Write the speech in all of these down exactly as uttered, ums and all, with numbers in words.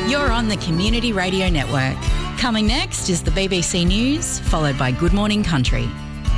You're on the Community Radio Network. Coming next is the B B C News, followed by Good Morning Country.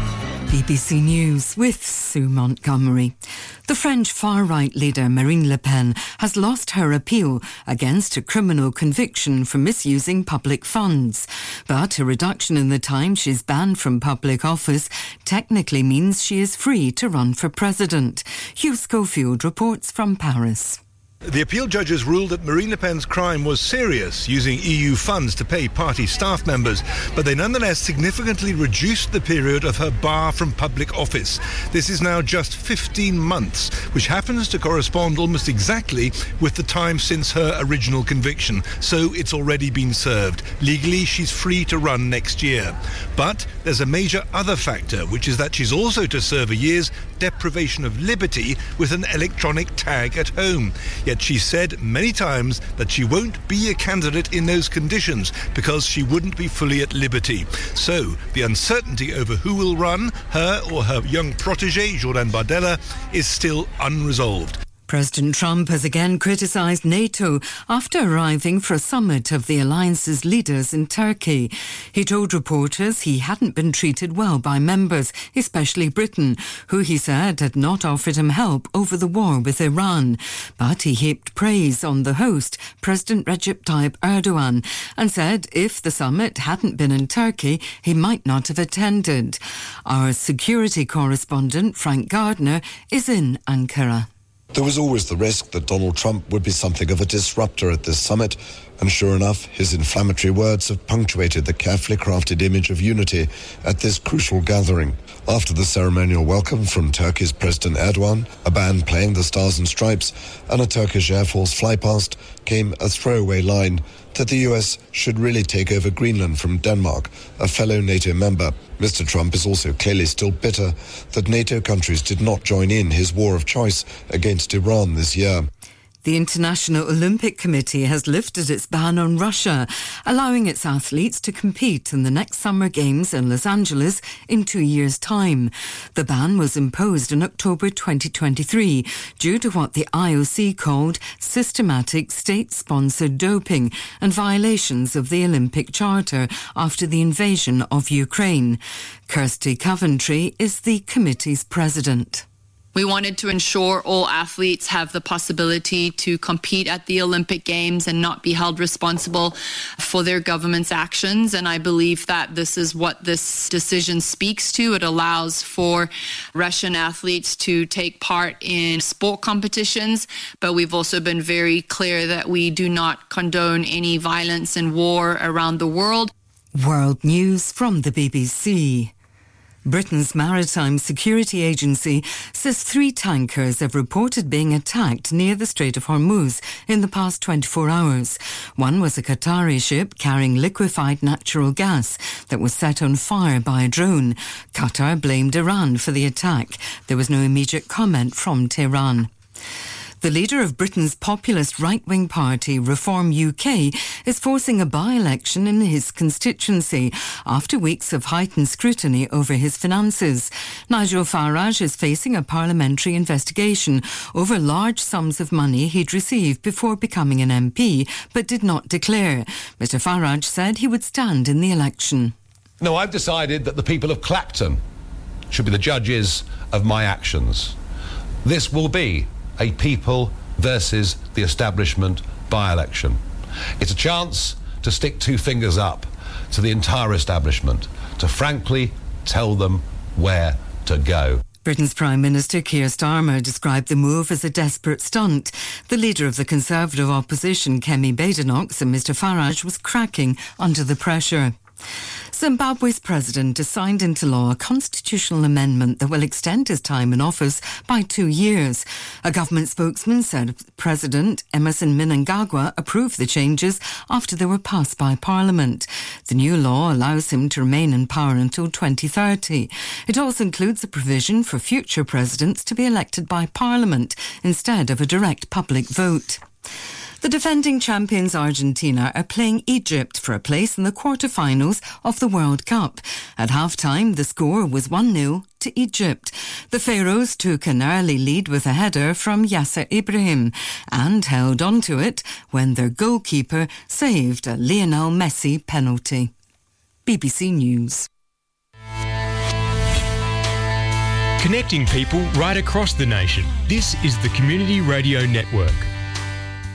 B B C News with Sue Montgomery. The French far-right leader Marine Le Pen has lost her appeal against a criminal conviction for misusing public funds. But a reduction in the time she's banned from public office technically means she is free to run for president. Hugh Schofield reports from Paris. The appeal judges ruled that Marine Le Pen's crime was serious, using E U funds to pay party staff members, but they nonetheless significantly reduced the period of her bar from public office. This is now just fifteen months, which happens to correspond almost exactly with the time since her original conviction, so it's already been served. Legally, she's free to run next year. But there's a major other factor, which is that she's also to serve a year's deprivation of liberty with an electronic tag at home. Yet she said many times that she won't be a candidate in those conditions because she wouldn't be fully at liberty. So the uncertainty over who will run, her or her young protégé, Jordan Bardella, is still unresolved. President Trump has again criticised NATO after arriving for a summit of the alliance's leaders in Turkey. He told reporters he hadn't been treated well by members, especially Britain, who he said had not offered him help over the war with Iran. But he heaped praise on the host, President Recep Tayyip Erdogan, and said if the summit hadn't been in Turkey, he might not have attended. Our security correspondent, Frank Gardner, is in Ankara. There was always the risk that Donald Trump would be something of a disruptor at this summit, and sure enough, his inflammatory words have punctuated the carefully crafted image of unity at this crucial gathering. After the ceremonial welcome from Turkey's President Erdogan, a band playing the Stars and Stripes, and a Turkish Air Force flypast, came a throwaway line that the U S should really take over Greenland from Denmark, a fellow NATO member. Mister Trump is also clearly still bitter that NATO countries did not join in his war of choice against Iran this year. The International Olympic Committee has lifted its ban on Russia, allowing its athletes to compete in the next Summer Games in Los Angeles in two years' time. The ban was imposed in October twenty twenty-three due to what the I O C called systematic state-sponsored doping and violations of the Olympic Charter after the invasion of Ukraine. Kirsty Coventry is the committee's president. We wanted to ensure all athletes have the possibility to compete at the Olympic Games and not be held responsible for their government's actions. And I believe that this is what this decision speaks to. It allows for Russian athletes to take part in sport competitions, but we've also been very clear that we do not condone any violence and war around the world. World News from the B B C. Britain's Maritime Security Agency says three tankers have reported being attacked near the Strait of Hormuz in the past twenty-four hours. One was a Qatari ship carrying liquefied natural gas that was set on fire by a drone. Qatar blamed Iran for the attack. There was no immediate comment from Tehran. The leader of Britain's populist right-wing party, Reform U K, is forcing a by-election in his constituency after weeks of heightened scrutiny over his finances. Nigel Farage is facing a parliamentary investigation over large sums of money he'd received before becoming an M P, but did not declare. Mr Farage said he would stand in the election. No, I've decided that the people of Clacton should be the judges of my actions. This will be a people versus the establishment by-election. It's a chance to stick two fingers up to the entire establishment, to frankly tell them where to go. Britain's Prime Minister Keir Starmer described the move as a desperate stunt. The leader of the Conservative opposition, Kemi Badenoch, said Mr Farage was cracking under the pressure. Zimbabwe's president has signed into law a constitutional amendment that will extend his time in office by two years. A government spokesman said President Emmerson Mnangagwa approved the changes after they were passed by Parliament. The new law allows him to remain in power until twenty thirty. It also includes a provision for future presidents to be elected by Parliament instead of a direct public vote. The The defending champions Argentina are playing Egypt for a place in the quarter-finals of the World Cup. At half-time, the score was one nil to Egypt. The Pharaohs took an early lead with a header from Yasser Ibrahim and held on to it when their goalkeeper saved a Lionel Messi penalty. B B C News. Connecting people right across the nation. This is the Community Radio Network.